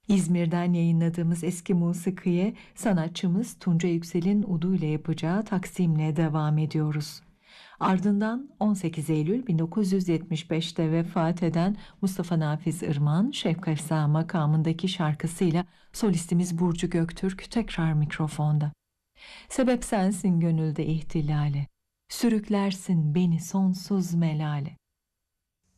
İzmir'den yayınladığımız Eski Musiki'ye sanatçımız Tunca Yüksel'in udu ile yapacağı taksimle devam ediyoruz. Ardından 18 Eylül 1975'te vefat eden Mustafa Nafiz Irmak'ın Şefkafsa makamındaki şarkısıyla solistimiz Burcu Göktürk tekrar mikrofonda. Sebep sensin gönülde ihtilale, sürüklersin beni sonsuz melale.